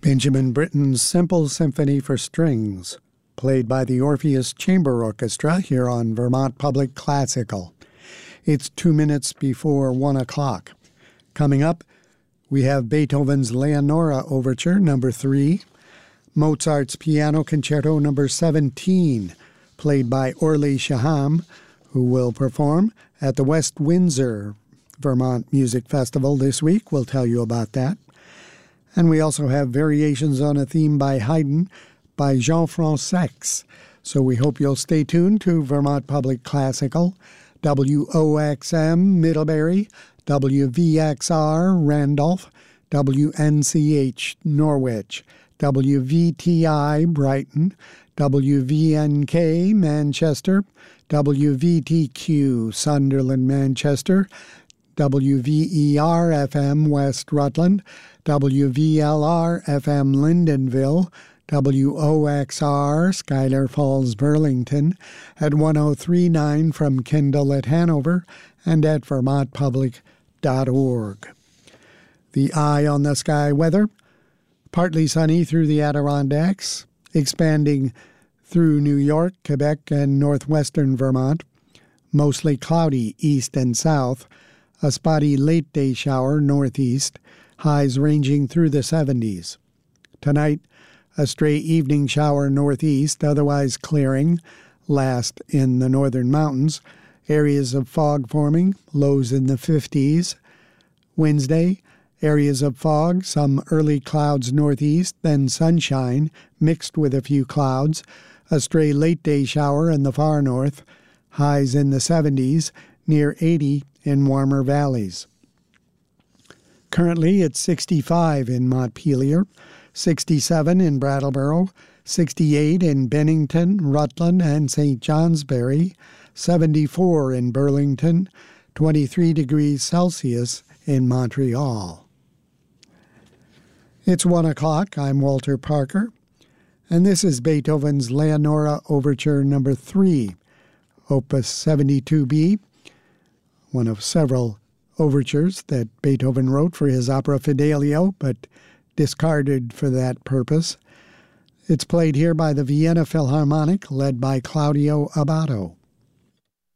Benjamin Britten's Simple Symphony for Strings, played by the Orpheus Chamber Orchestra here on Vermont Public Classical. It's 2 minutes before 1 o'clock. Coming up, we have Beethoven's Leonora Overture, number 3, Mozart's Piano Concerto, number 17, played by Orly Shaham, who will perform at the West Windsor Vermont Music Festival this week. We'll tell you about that. And we also have variations on a theme by Haydn by Jean-François. So we hope you'll stay tuned to Vermont Public Classical, WOXM Middlebury, WVXR Randolph, WNCH Norwich, WVTI Brighton, WVNK Manchester, WVTQ Sunderland Manchester, WVER-FM West Rutland, WVLR-FM Lyndonville, WOXR Schuyler Falls Burlington, at 103.9 from Kendall at Hanover, and at vermontpublic.org. The eye on the sky weather: partly sunny through the Adirondacks, expanding through New York, Quebec, and northwestern Vermont, mostly cloudy east and south, a spotty late-day shower northeast, highs ranging through the 70s. Tonight, a stray evening shower northeast, otherwise clearing, last in the northern mountains, areas of fog forming, lows in the 50s. Wednesday, areas of fog, some early clouds northeast, then sunshine, mixed with a few clouds, a stray late-day shower in the far north, highs in the 70s, near 80 in warmer valleys. Currently, it's 65 in Montpelier, 67 in Brattleboro, 68 in Bennington, Rutland, and St. Johnsbury, 74 in Burlington, 23 degrees Celsius in Montreal. It's 1 o'clock. I'm Walter Parker, and this is Beethoven's Leonora Overture number 3, Opus 72B, one of several overtures that Beethoven wrote for his opera Fidelio, but discarded for that purpose. It's played here by the Vienna Philharmonic, led by Claudio Abbado.